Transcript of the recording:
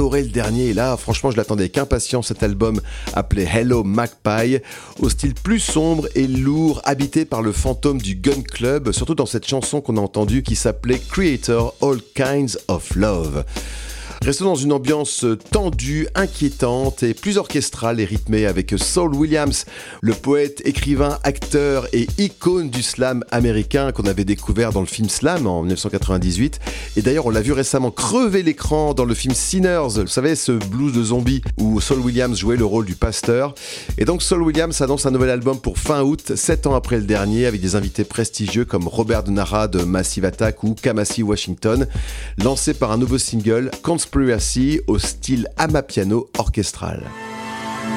adoré le dernier et là, franchement, je l'attendais avec impatience, cet album appelé Hello Magpie, au style plus sombre et lourd, habité par le fantôme du Gun Club, surtout dans cette chanson qu'on a entendue qui s'appelait Creator All Kinds of Love. Restons dans une ambiance tendue, inquiétante et plus orchestrale et rythmée avec Saul Williams, le poète, écrivain, acteur et icône du slam américain qu'on avait découvert dans le film Slam en 1998. Et d'ailleurs, on l'a vu récemment crever l'écran dans le film Sinners, vous savez, ce blues de zombies où Saul Williams jouait le rôle du pasteur. Et donc Saul Williams annonce un nouvel album pour fin août, 7 ans après le dernier, avec des invités prestigieux comme Robert De Nara de Massive Attack ou Kamasi Washington, lancé par un nouveau single, Conspiracy, au style amapiano orchestral.